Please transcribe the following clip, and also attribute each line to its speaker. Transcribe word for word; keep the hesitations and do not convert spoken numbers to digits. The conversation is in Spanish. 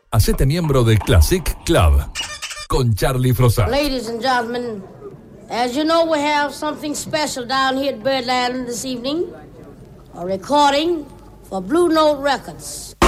Speaker 1: Hacete miembro de Classic Club con Charlie Frossard.
Speaker 2: Ladies and gentlemen, as you know, we have something special down here at Birdland this evening. A recording for Blue Note Records.